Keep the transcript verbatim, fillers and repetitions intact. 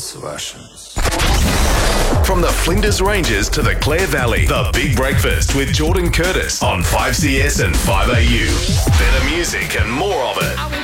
Flinders Russians. From the Flinders Ranges to the Clare Valley, The Big Breakfast with Jordan Curtis on five C S and five A U. Better music and more of it.